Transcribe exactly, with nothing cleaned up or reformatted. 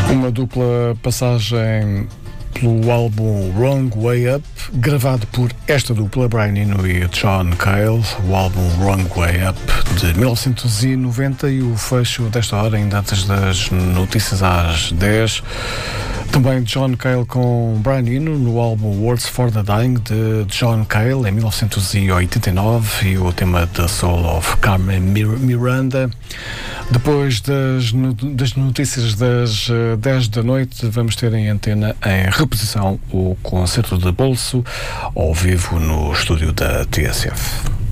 Uma dupla passagem pelo álbum Wrong Way Up, gravado por esta dupla, Brian Eno e John Cale, o álbum Wrong Way Up de mil novecentos e noventa, e o fecho desta hora, ainda antes das notícias às dez, também John Cale com Brian Eno no álbum Words for the Dying de John Cale em mil novecentos e oitenta e nove, e o tema The Soul of Carmen Miranda. Depois das, das notícias das uh, dez da noite, vamos ter em antena, em reposição, o concerto de bolso ao vivo no estúdio da T S F.